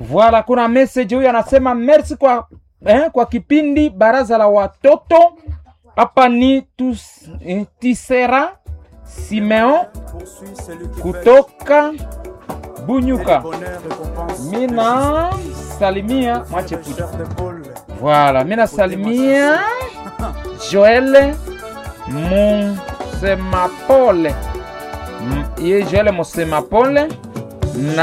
Voilà, kuna message huyu anasema merci kwa kipindi baraza la watoto. Hapa ni Tisera Simeon kutoka Bunyuka. Mina salimia Machepuja. Voilà, mina salimia Joel Mosemapole. Joel Mosemapole na